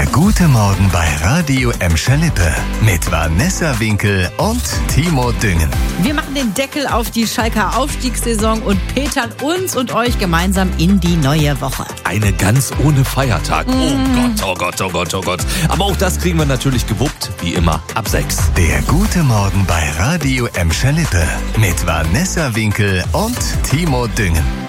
Gute Morgen bei Radio Emscher-Lippe mit Vanessa Winkel und Timo Düngen. Wir machen den Deckel auf die Schalker Aufstiegssaison und petern uns und euch gemeinsam in die neue Woche. Eine ganz ohne Feiertag. Oh Gott, oh Gott, oh Gott, oh Gott. Aber auch das kriegen wir natürlich gewuppt, wie immer, ab 6. Der Gute Morgen bei Radio Emscher-Lippe mit Vanessa Winkel und Timo Düngen.